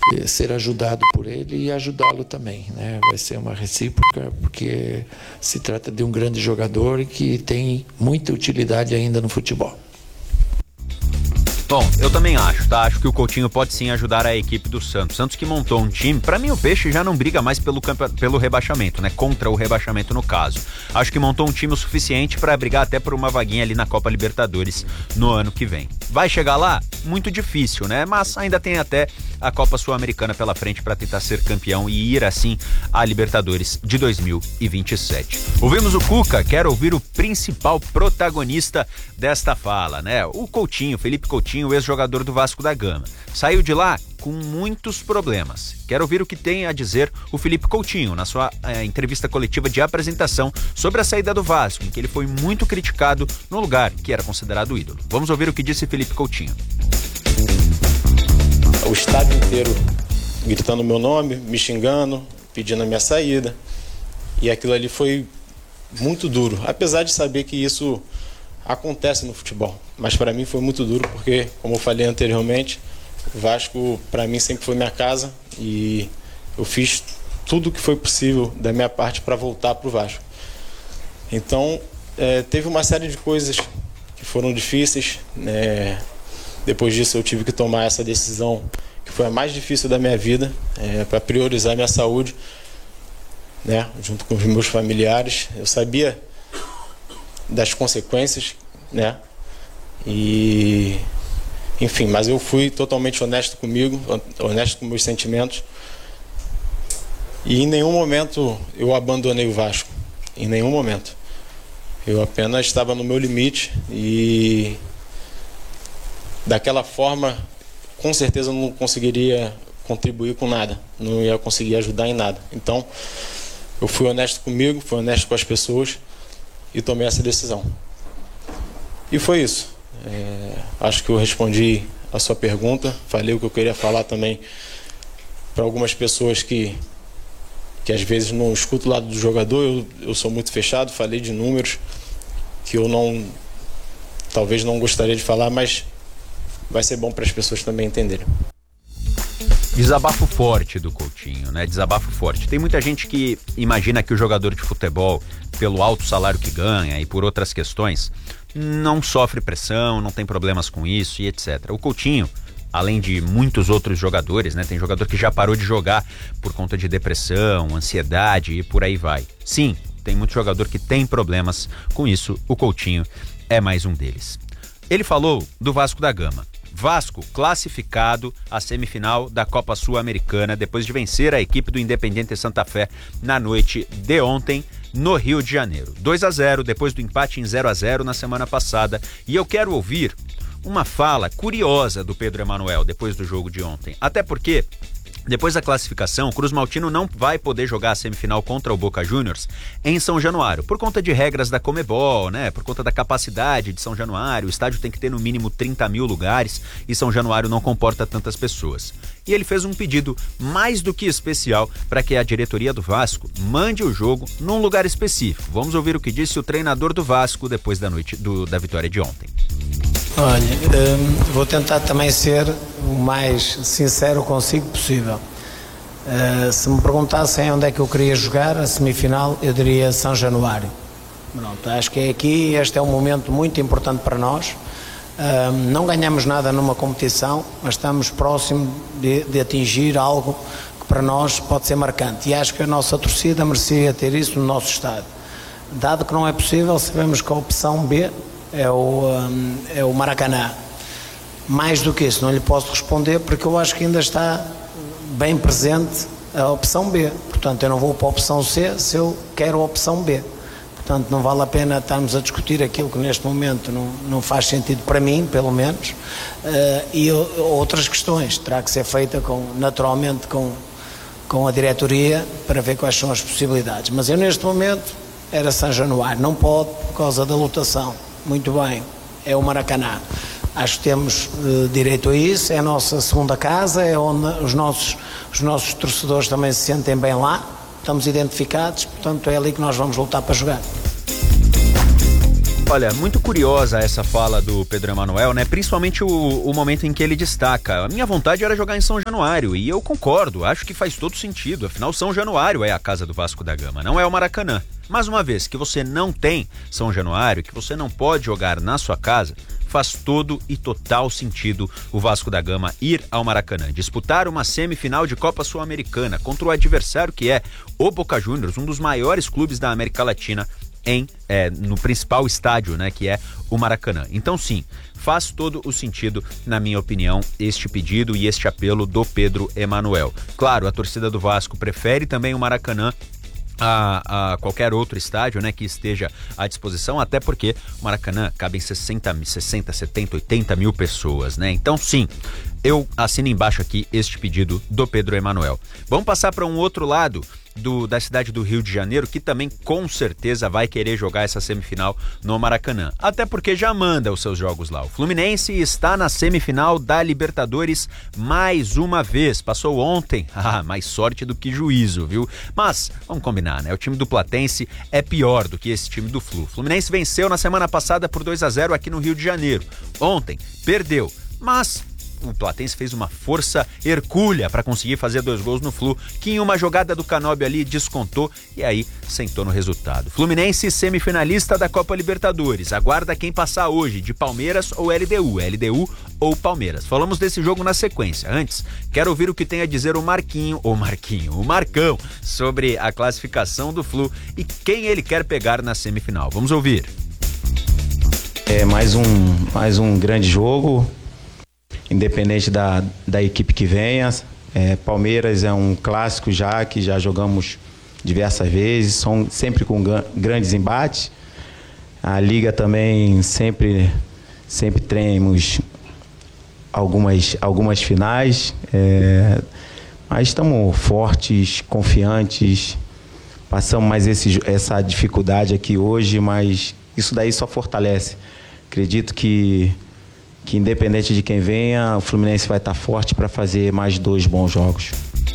ser ajudado por ele e ajudá-lo também, né? Vai ser uma recíproca, porque se trata de um grande jogador e que tem muita utilidade ainda no futebol. Bom, eu também acho, tá? Acho que o Coutinho pode sim ajudar a equipe do Santos. Santos que montou um time, pra mim o Peixe já não briga mais pelo rebaixamento, né? Contra o rebaixamento no caso. Acho que montou um time o suficiente pra brigar até por uma vaguinha ali na Copa Libertadores no ano que vem. Vai chegar lá? Muito difícil, né? Mas ainda tem até a Copa Sul-Americana pela frente pra tentar ser campeão e ir assim à Libertadores de 2027. Ouvimos o Cuca, quero ouvir o principal protagonista desta fala, né? O Coutinho, Felipe Coutinho, o ex-jogador do Vasco da Gama. Saiu de lá com muitos problemas. Quero ouvir o que tem a dizer o Felipe Coutinho na sua entrevista coletiva de apresentação sobre a saída do Vasco, em que ele foi muito criticado no lugar que era considerado ídolo. Vamos ouvir o que disse Felipe Coutinho. O estádio inteiro gritando meu nome, me xingando, pedindo a minha saída. E aquilo ali foi muito duro, apesar de saber que isso acontece no futebol. Mas para mim foi muito duro porque, como eu falei anteriormente, o Vasco para mim sempre foi minha casa e eu fiz tudo o que foi possível da minha parte para voltar para o Vasco. Então, teve uma série de coisas que foram difíceis. Depois disso eu tive que tomar essa decisão que foi a mais difícil da minha vida, para priorizar minha saúde, né, junto com os meus familiares. Eu sabia das consequências, né? E enfim, mas eu fui totalmente honesto comigo, honesto com meus sentimentos. E em nenhum momento eu abandonei o Vasco, em nenhum momento. Eu apenas estava no meu limite e daquela forma, com certeza eu não conseguiria contribuir com nada, não ia conseguir ajudar em nada. Então, eu fui honesto comigo, fui honesto com as pessoas e tomei essa decisão. E foi isso. Acho que eu respondi a sua pergunta, falei o que eu queria falar também para algumas pessoas que às vezes não escutam o lado do jogador. Eu sou muito fechado, falei de números que eu talvez não gostaria de falar, mas vai ser bom para as pessoas também entenderem. Desabafo forte do Coutinho, né? Desabafo forte. Tem muita gente que imagina que o jogador de futebol, pelo alto salário que ganha e por outras questões, não sofre pressão, não tem problemas com isso e etc. O Coutinho, além de muitos outros jogadores, né? Tem jogador que já parou de jogar por conta de depressão, ansiedade e por aí vai. Sim, tem muito jogador que tem problemas com isso. O Coutinho é mais um deles. Ele falou do Vasco da Gama. Vasco classificado à semifinal da Copa Sul-Americana depois de vencer a equipe do Independiente Santa Fé na noite de ontem no Rio de Janeiro. 2-0 depois do empate em 0-0 na semana passada. E eu quero ouvir uma fala curiosa do Pedro Emanuel depois do jogo de ontem. Até porque depois da classificação, o Cruz Maltino não vai poder jogar a semifinal contra o Boca Juniors em São Januário, por conta de regras da Conmebol, né? Por conta da capacidade de São Januário. O estádio tem que ter no mínimo 30 mil lugares e São Januário não comporta tantas pessoas. E ele fez um pedido mais do que especial para que a diretoria do Vasco mande o jogo num lugar específico. Vamos ouvir o que disse o treinador do Vasco depois da vitória de ontem. Olha, vou tentar também ser o mais sincero consigo possível. Se me perguntassem onde é que eu queria jogar a semifinal, eu diria São Januário. Pronto, acho que é aqui, este é um momento muito importante para nós. Não ganhamos nada numa competição, mas estamos próximos de atingir algo que para nós pode ser marcante. E acho que a nossa torcida merecia ter isso no nosso estádio. Dado que não é possível, sabemos que a opção B é o Maracanã. Mais do que isso não lhe posso responder, porque eu acho que ainda está bem presente a opção B. Portanto, eu não vou para a opção C se eu quero a opção B. Portanto, não vale a pena estarmos a discutir aquilo que neste momento não faz sentido para mim, pelo menos, e outras questões. Terá que ser feita naturalmente com a diretoria para ver quais são as possibilidades. Mas eu neste momento era São Januário. Não pode por causa da lotação. Muito bem, é o Maracanã. Acho que temos direito a isso, é a nossa segunda casa, é onde os nossos torcedores também se sentem bem lá, estamos identificados, portanto é ali que nós vamos voltar para jogar. Olha, muito curiosa essa fala do Pedro Emanuel, né? Principalmente o momento em que ele destaca. A minha vontade era jogar em São Januário, e eu concordo, acho que faz todo sentido. Afinal, São Januário é a casa do Vasco da Gama, não é o Maracanã. Mas uma vez que você não tem São Januário, que você não pode jogar na sua casa, faz todo e total sentido o Vasco da Gama ir ao Maracanã, disputar uma semifinal de Copa Sul-Americana contra o adversário que é o Boca Juniors, um dos maiores clubes da América Latina, no principal estádio, né, que é o Maracanã. Então sim, faz todo o sentido, na minha opinião, este pedido e este apelo do Pedro Emanuel. Claro, a torcida do Vasco prefere também o Maracanã a qualquer outro estádio, né, que esteja à disposição, até porque o Maracanã cabe em 60, 70, 80 mil pessoas, né? Então sim, eu assino embaixo aqui este pedido do Pedro Emanuel. Vamos passar para um outro lado da cidade do Rio de Janeiro, que também com certeza vai querer jogar essa semifinal no Maracanã, até porque já manda os seus jogos lá. O Fluminense está na semifinal da Libertadores mais uma vez, passou ontem, mais sorte do que juízo, viu? Mas, vamos combinar, né? O time do Platense é pior do que esse time do Flu. O Fluminense venceu na semana passada por 2-0 aqui no Rio de Janeiro. Ontem, perdeu, mas o Platense fez uma força hercúlea para conseguir fazer 2 gols no Flu, que em uma jogada do Canóbio ali descontou e aí sentou no resultado. Fluminense semifinalista da Copa Libertadores, aguarda quem passar hoje, de Palmeiras ou LDU ou Palmeiras. Falamos desse jogo na sequência. Antes, quero ouvir o que tem a dizer o Marcão, sobre a classificação do Flu e quem ele quer pegar na semifinal. Vamos ouvir. É mais um grande jogo, independente da equipe que venha. Palmeiras é um clássico que já jogamos diversas vezes, são sempre com grandes embates. A Liga também sempre temos algumas finais, mas estamos fortes, confiantes, passamos mais essa dificuldade aqui hoje, mas isso daí só fortalece. Acredito que independente de quem venha, o Fluminense vai estar forte para fazer mais 2 bons jogos.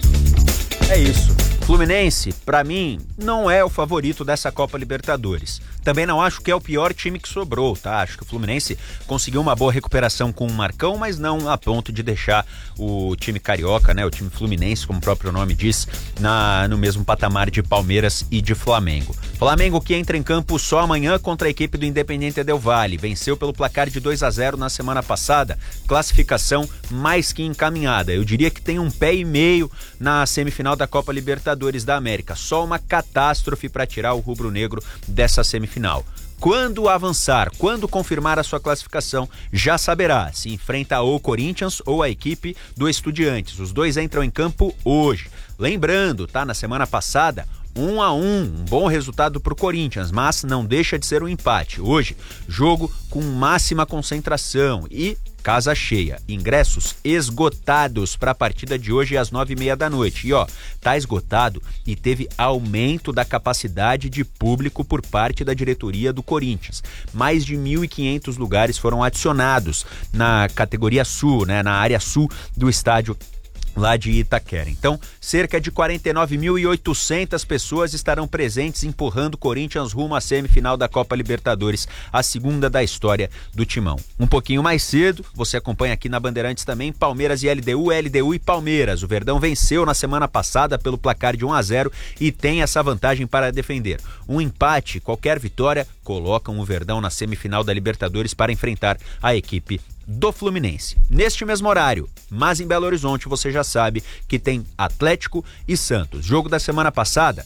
É isso. Fluminense, para mim, não é o favorito dessa Copa Libertadores. Também não acho que é o pior time que sobrou, tá? Acho que o Fluminense conseguiu uma boa recuperação com o Marcão, mas não a ponto de deixar o time carioca, né? O time fluminense, como o próprio nome diz, no mesmo patamar de Palmeiras e de Flamengo. Flamengo que entra em campo só amanhã contra a equipe do Independiente Del Valle. Venceu pelo placar de 2-0 na semana passada. Classificação mais que encaminhada. Eu diria que tem um pé e meio na semifinal da Copa Libertadores da América. Só uma catástrofe para tirar o rubro-negro dessa semifinal. Quando avançar, quando confirmar a sua classificação, já saberá se enfrenta ou o Corinthians ou a equipe do Estudiantes. Os dois entram em campo hoje. Lembrando, tá? Na semana passada, 1-1, um bom resultado para o Corinthians, mas não deixa de ser um empate. Hoje, jogo com máxima concentração e casa cheia. Ingressos esgotados para a partida de hoje às 9h30 da noite. E tá esgotado e teve aumento da capacidade de público por parte da diretoria do Corinthians. Mais de 1.500 lugares foram adicionados na categoria sul, né, na área sul do estádio lá de Itaquera. Então, cerca de 49.800 pessoas estarão presentes empurrando o Corinthians rumo à semifinal da Copa Libertadores, a segunda da história do Timão. Um pouquinho mais cedo, você acompanha aqui na Bandeirantes também, Palmeiras e LDU e Palmeiras. O Verdão venceu na semana passada pelo placar de 1-0 e tem essa vantagem para defender. Um empate, qualquer vitória, colocam o Verdão na semifinal da Libertadores para enfrentar a equipe do Fluminense. Neste mesmo horário, mas em Belo Horizonte, você já sabe que tem Atlético e Santos. Jogo da semana passada,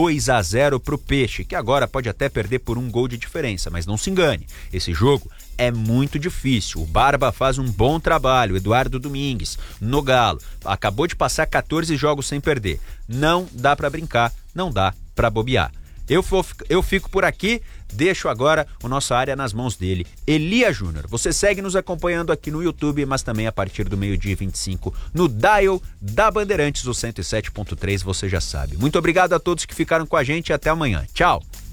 2-0 pro Peixe, que agora pode até perder por 1 gol de diferença, mas não se engane, esse jogo é muito difícil. O Barba faz um bom trabalho, Eduardo Domingues, no Galo, acabou de passar 14 jogos sem perder. Não dá pra brincar, não dá pra bobear. Eu fico por aqui, deixo agora o nosso área nas mãos dele, Elia Júnior. Você segue nos acompanhando aqui no YouTube, mas também a partir do 12h25 no dial da Bandeirantes, o 107.3, você já sabe. Muito obrigado a todos que ficaram com a gente e até amanhã. Tchau!